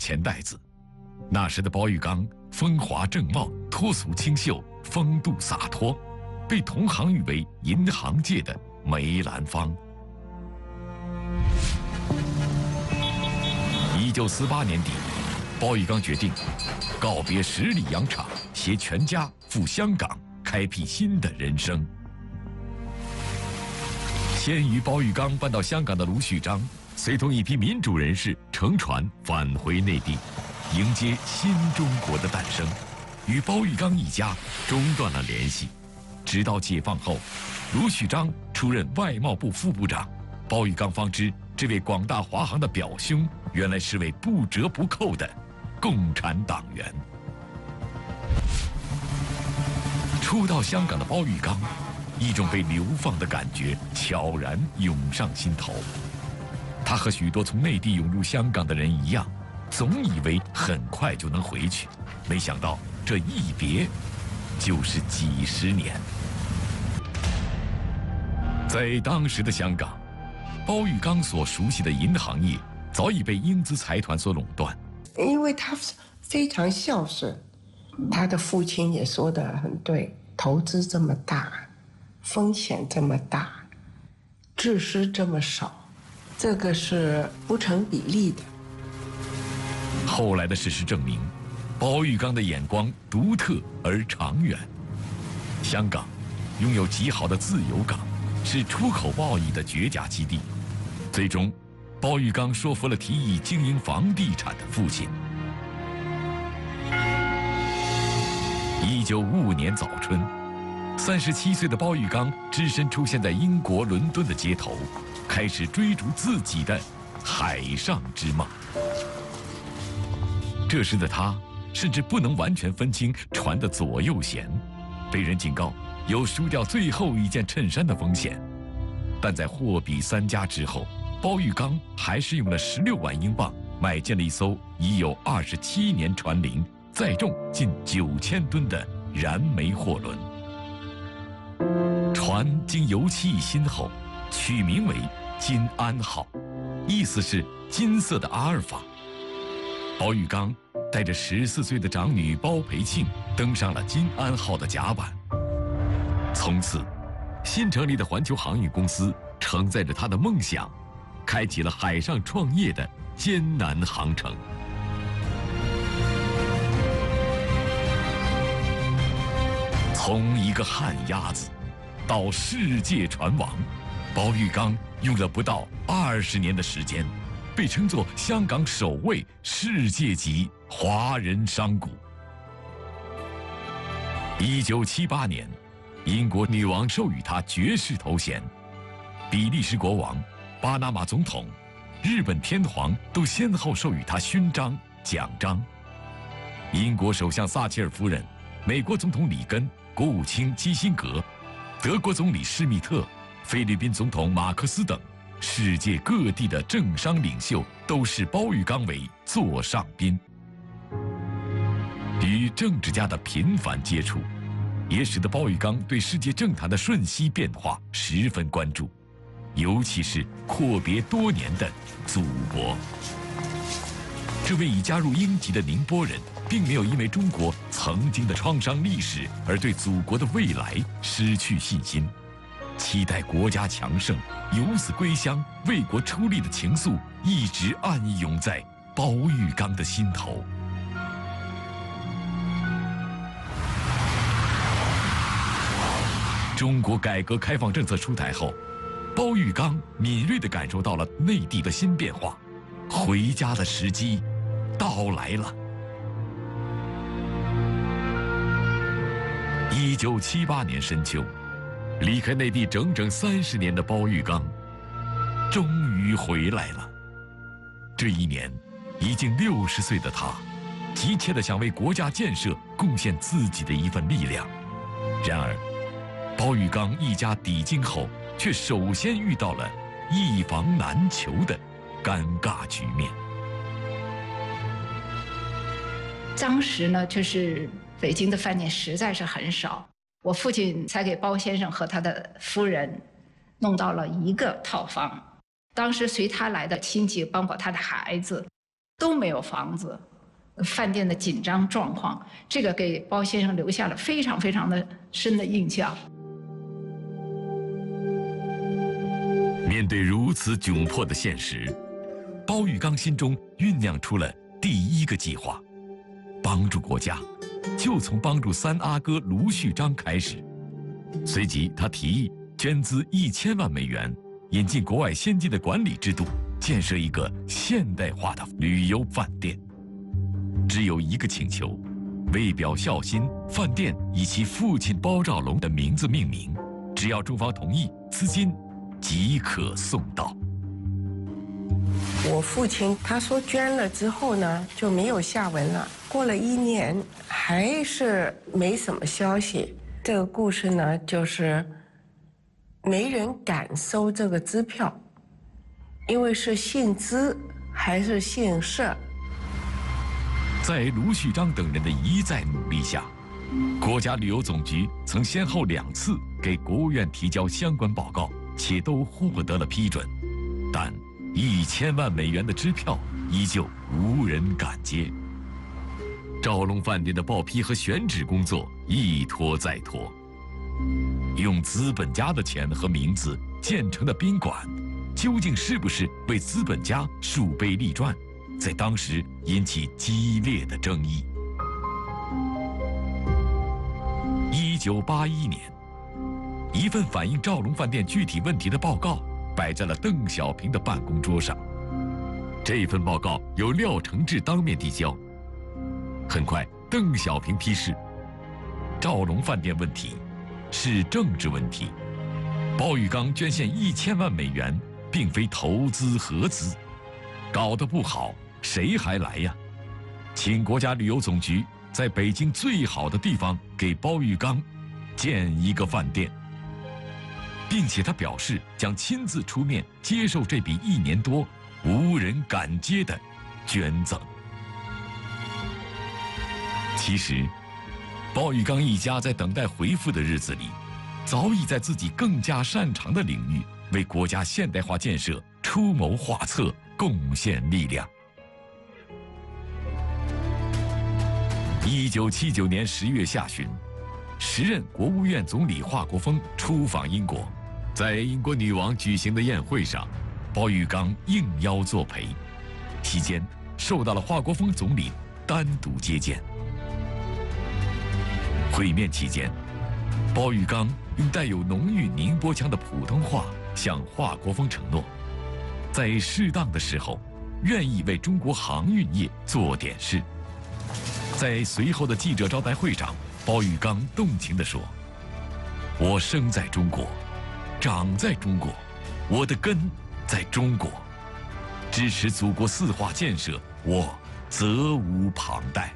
钱袋子。那时的包玉刚风华正茂、脱俗清秀、风度洒脱，被同行誉为银行界的梅兰芳。1948年底，包玉刚决定告别十里洋场，携全家赴香港，开辟新的人生。先于包玉刚搬到香港的卢旭章，随同一批民主人士乘船返回内地，迎接新中国的诞生，与包玉刚一家中断了联系。直到解放后，卢旭章出任外贸部副部长，包玉刚方知这位广大华航的表兄，原来是位不折不扣的共产党员。初到香港的包玉刚，一种被流放的感觉悄然涌上心头。他和许多从内地涌入香港的人一样，总以为很快就能回去，没想到这一别就是几十年。在当时的香港，包玉刚所熟悉的银行业早已被英资财团所垄断。 因为他非常孝顺，他的父亲也说得很对，投资这么大，风险这么大，致失这么少，这个是不成比例的。 后来的事实证明，包玉刚的眼光独特而长远。香港拥有极好的自由港，是出口贸易的绝佳基地。最终，包玉刚说服了提议经营房地产的父亲。1955年早春，37岁的包玉刚只身出现在英国伦敦的街头，开始追逐自己的海上之梦。这时的他甚至不能完全分清船的左右舷，被人警告有输掉最后一件衬衫的风险。但在货比三家之后，包玉刚还是用了16万英镑买进了一艘已有27年船龄、载重近9000吨的燃煤货轮。船经油漆一新后，取名为金安号，意思是金色的阿尔法。包玉刚带着14岁的长女包培庆登上了金安号的甲板。从此，新成立的环球航运公司承载着他的梦想，开启了海上创业的艰难航程。从一个旱鸭子到世界船王，包玉刚用了不到20年的时间，被称作香港首位世界级华人商贾。1978年，英国女王授予他爵士头衔，比利时国王、巴拿马总统、日本天皇都先后授予他勋章、奖章。英国首相撒切尔夫人、美国总统里根、国务卿基辛格、德国总理施密特、菲律宾总统马克思等世界各地的政商领袖都视包玉刚为座上宾。与政治家的频繁接触，也使得包玉刚对世界政坛的瞬息变化十分关注，尤其是阔别多年的祖国。这位已加入英籍的宁波人，并没有因为中国曾经的创伤历史而对祖国的未来失去信心，期待国家强盛、有死归乡、为国出力的情愫一直暗涌在包玉刚的心头。中国改革开放政策出台后，包玉刚敏锐地感受到了内地的新变化，回家的时机到来了。1978年深秋，离开内地整整30年的包玉刚，终于回来了。这一年，已经60岁的他，急切地想为国家建设贡献自己的一份力量。然而，包玉刚一家抵京后，却首先遇到了一房难求的尴尬局面。 当时呢，就是北京的饭店实在是很少，我父亲才给包先生和他的夫人弄到了一个套房。当时随他来的亲戚，包括他的孩子， 都没有房子，饭店的紧张状况，这个给包先生留下了非常非常的深的印象。 面对如此窘迫的现实，包玉刚心中酝酿出了第一个计划，帮助国家，就从帮助三阿哥卢旭章开始。随即，他提议捐资1000万美元，引进国外先进的管理制度，建设一个现代化的旅游饭店。只有一个请求，为表孝心，饭店以其父亲包兆龙的名字命名，只要中方同意，资金即可送到。 我父亲他说捐了之后呢，就没有下文了。过了1年，还是没什么消息。这个故事呢，就是没人敢收这个支票，因为是姓资还是姓社。 在卢旭章等人的一再努力下，国家旅游总局曾先后2次给国务院提交相关报告，且都获得了批准，但1000万美元的支票依旧无人敢接。兆龙饭店的报批和选址工作一拖再拖，用资本家的钱和名字建成的宾馆，究竟是不是为资本家树碑立传，在当时引起激烈的争议。1981年，一份反映兆龙饭店具体问题的报告摆在了邓小平的办公桌上。这份报告由廖承志当面递交。很快，邓小平批示，兆龙饭店问题是政治问题，包玉刚捐献1000万美元，并非投资合资，搞得不好，谁还来呀？请国家旅游总局在北京最好的地方给包玉刚建一个饭店，并且他表示将亲自出面接受这笔1年多无人敢接的捐赠。其实，包玉刚一家在等待回复的日子里，早已在自己更加擅长的领域为国家现代化建设出谋划策，贡献力量。1979年10月下旬，时任国务院总理华国锋出访英国，在英国女王举行的宴会上，包玉刚应邀作陪，期间受到了华国锋总理单独接见。会面期间，包玉刚用带有浓郁宁波腔的普通话向华国锋承诺，在适当的时候，愿意为中国航运业做点事。在随后的记者招待会上，包玉刚动情地说：“我生在中国，长在中国，我的根在中国，支持祖国4化建设，我责无旁贷。”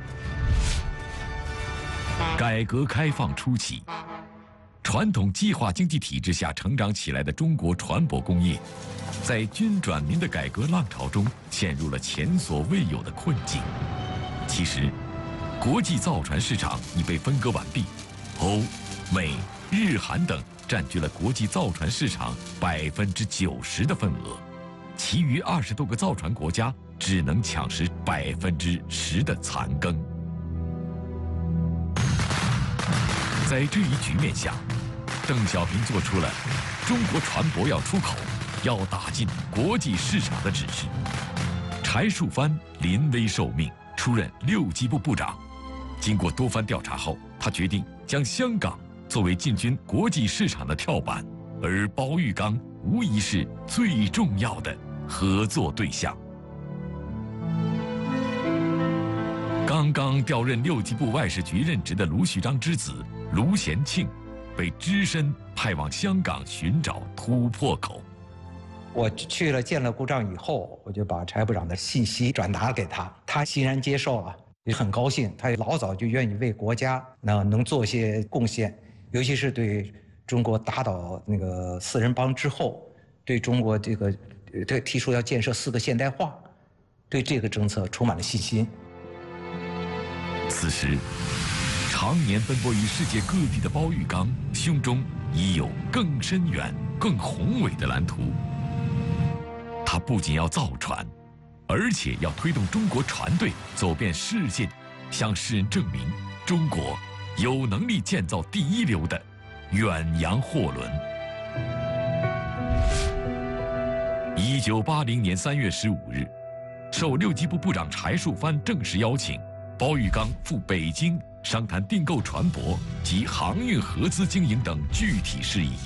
改革开放初期，传统计划经济体制下成长起来的中国船舶工业，在军转民的改革浪潮中陷入了前所未有的困境。其实，国际造船市场已被分割完毕，欧、美、日、韩等占据了国际造船市场90%的份额，其余20多个造船国家只能抢食10%的残羹。在这一局面下，邓小平做出了中国船舶要出口、要打进国际市场的指示。柴树藩临危受命，出任6机部部长。经过多番调查后，他决定将香港作为进军国际市场的跳板，而包玉刚无疑是最重要的合作对象。刚刚调任6机部外事局任职的卢旭章之子卢贤庆，被只身派往香港寻找突破口。 我去了见了故障以后，我就把柴部长的信息转达给他，他欣然接受了，也很高兴。他老早就愿意为国家能做些贡献，尤其是对中国打倒那个4人帮之后，对中国这提出要建设4个现代化，对这个政策充满了信心。 此时，常年奔波于世界各地的包玉刚胸中已有更深远、更宏伟的蓝图。他不仅要造船， 而且要推动中国船队走遍世界，向世人证明中国有能力建造第一流的远洋货轮。1980年3月15日，受六机部部长柴树藩正式邀请，包玉刚赴北京商谈订购船舶及航运合资经营等具体事宜。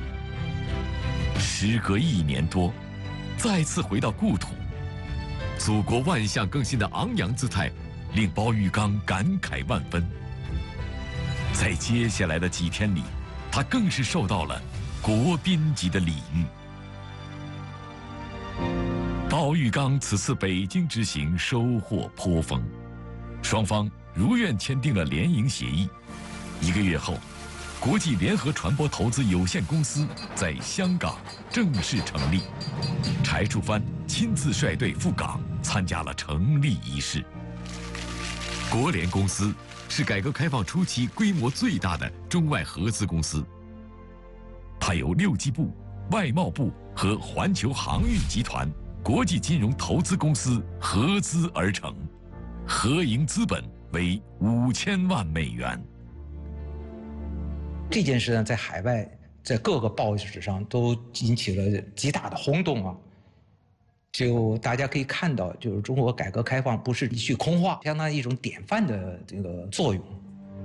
时隔1年多，再次回到故土，祖国万象更新的昂扬姿态，令包玉刚感慨万分。在接下来的几天里，他更是受到了国宾级的礼遇。包玉刚此次北京之行收获颇丰，双方如愿签订了联营协议。1个月后，国际联合船舶投资有限公司在香港正式成立，柴树藩亲自率队赴港参加了成立仪式。国联公司是改革开放初期规模最大的中外合资公司，它由六机部、外贸部和环球航运集团国际金融投资公司合资而成，合营资本为5000万美元。 这件事呢，在海外，在各个报纸上都引起了极大的轰动啊！就大家可以看到，就是中国改革开放不是一句空话，相当于一种典范的这个作用。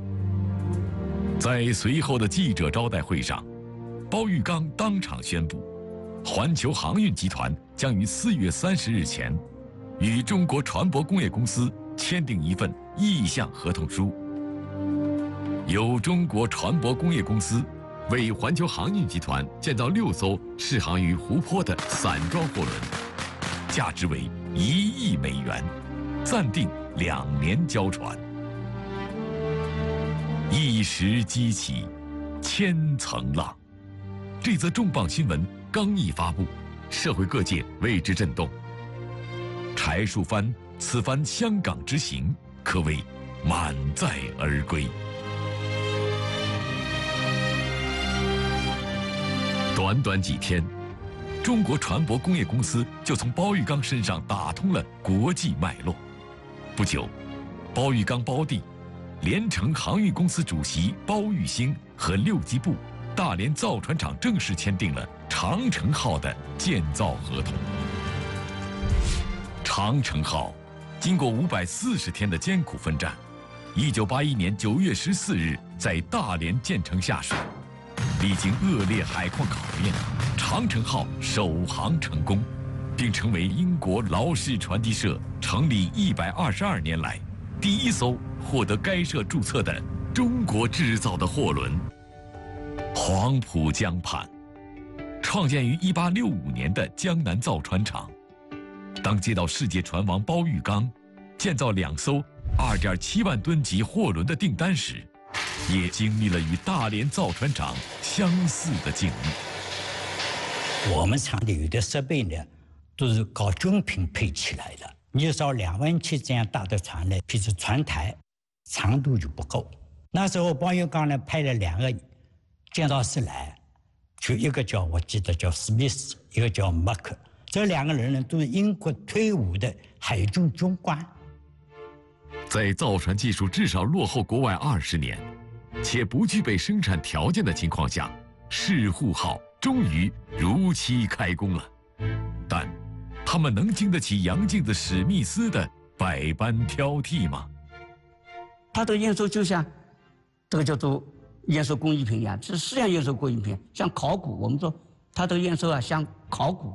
在随后的记者招待会上，包玉刚当场宣布，环球航运集团将于4月30日前，与中国船舶工业公司签订一份意向合同书。由中国船舶工业公司为环球航运集团建造6艘适航于湖泊的散装货轮，价值为1亿美元，暂定2年交船。一时激起千层浪，这则重磅新闻刚一发布，社会各界为之震动。柴树藩此番香港之行可谓满载而归。短短几天，中国船舶工业公司就从包玉刚身上打通了国际脉络。不久，包玉刚胞弟联成航运公司主席包玉兴和六机部、大连造船厂正式签订了长城号的建造合同。长城号经过540天的艰苦奋战，1981年9月14日在大连建成下水。历经恶劣海况考验，长城号首航成功，并成为英国劳氏船机社成立122年来第一艘获得该社注册的中国制造的货轮。黄浦江畔，创建于1865年的江南造船厂，当接到世界船王包玉刚建造2艘2.7万吨级货轮的订单时，也经历了与大连造船厂相似的境遇。 我们厂里有的设备呢，都是搞军品配起来的。你造2万7这样大的船呢，譬如船台长度就不够。那时候包玉刚呢派了2个建造师来，就一个我记得叫史密斯，一个叫麦克。这2个人呢都是英国退伍的海军军官。 在造船技术至少落后国外20年，且不具备生产条件的情况下，世户号终于如期开工了。但他们能经得起洋镜子史密斯的百般挑剔吗？ 它的验收就像这个叫做验收工艺品一样，是实验验收工艺品，像考古，我们说它的验收啊像考古。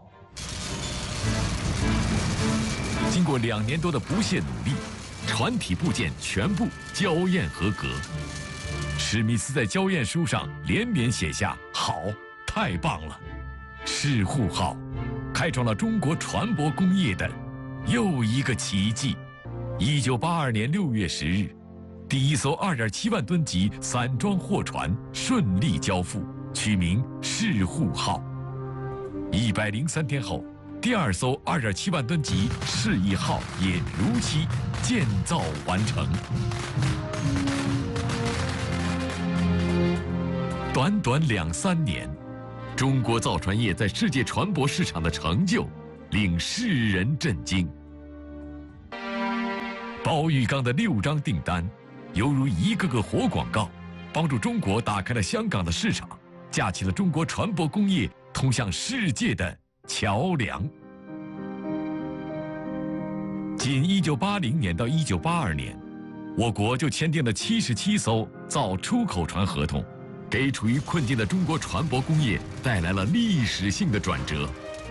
经过2年多的不懈努力，船体部件全部校验合格。史密斯在校验书上连连写下“好，太棒了”。世户号开创了中国船舶工业的又一个奇迹。1982年6月10日，第一艘2.7万吨级散装货船顺利交付，取名世户号。103天后，第2艘2.7万吨级世义号也如期建造完成。短短2-3年，中国造船业在世界船舶市场的成就令世人震惊。 包玉刚的6张订单，犹如一个个活广告，帮助中国打开了香港的市场，架起了中国船舶工业通向世界的桥梁。仅1980年到1982年，我国就签订了77艘造出口船合同，给处于困境的中国船舶工业带来了历史性的转折。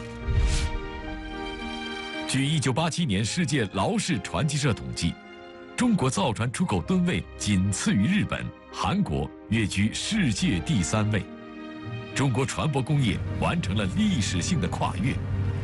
据1987年世界劳氏传奇社统计，中国造船出口吨位仅次于日本、韩国，跃居世界第3位。中国船舶工业完成了历史性的跨越。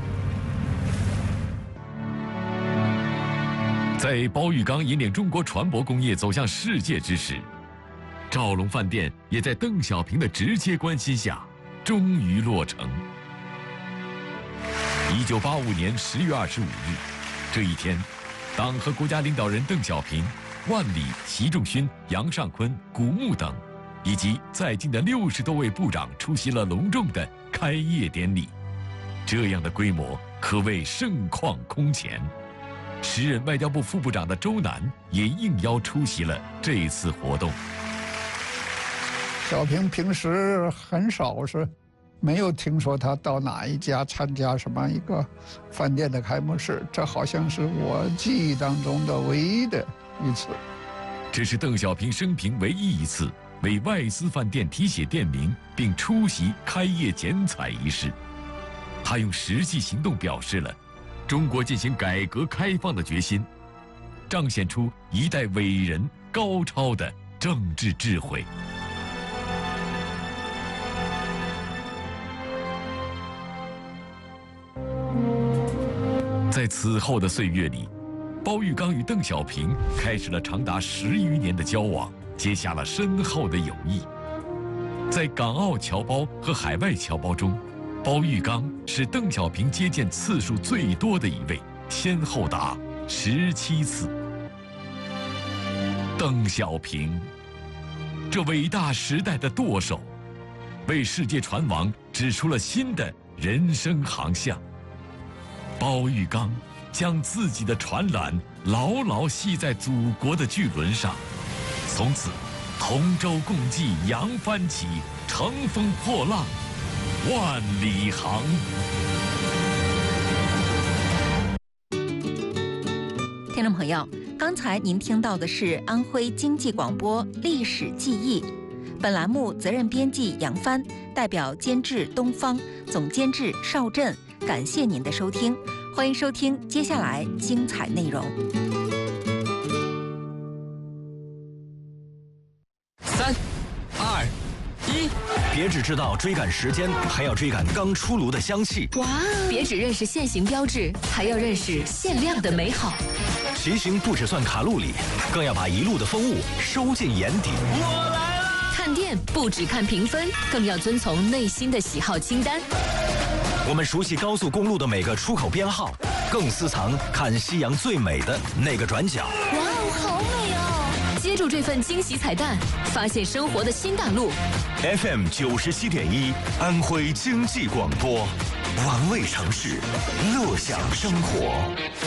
在包玉刚引领中国船舶工业走向世界之时，兆龙饭店也在邓小平的直接关心下，终于落成。1985年10月25日，这一天，党和国家领导人邓小平、万里、习仲勋、杨尚昆、古牧等，以及在京的60多位部长出席了隆重的开业典礼。这样的规模可谓盛况空前。时任外交部副部长的周南也应邀出席了这次活动。 小平平时很少是没有听说他到哪一家参加什么一个饭店的开幕式，这好像是我记忆当中的唯一的一次。 这是邓小平生平唯一一次为外资饭店题写店名并出席开业剪彩仪式。他用实际行动表示了中国进行改革开放的决心，彰显出一代伟人高超的政治智慧。在此后的岁月里，包玉刚与邓小平开始了长达10余年的交往，结下了深厚的友谊。在港澳侨胞和海外侨胞中，包玉刚是邓小平接见次数最多的一位，先后达17次。邓小平，这伟大时代的舵手，为世界船王指出了新的人生航向。包玉刚将自己的船缆牢牢系在祖国的巨轮上，从此同舟共济扬帆起，乘风破浪万里航。 听众朋友，刚才您听到的是安徽经济广播历史记忆，本栏目责任编辑杨帆，代表监制东方，总监制邵振，感谢您的收听，欢迎收听接下来精彩内容。 3、2、1，别只知道追赶时间，还要追赶刚出炉的香气。 哇！别只认识现行标志，还要认识限量的美好。 骑行不只算卡路里，更要把一路的风物收进眼底。 我来了！看店不只看评分，更要遵从内心的喜好清单。 我们熟悉高速公路的每个出口编号，更私藏看夕阳最美的那个转角。 哇哦，好美哦！接住这份惊喜彩蛋，发现生活的新大陆。 FM 97.1，安徽经济广播，玩味城市，乐享生活。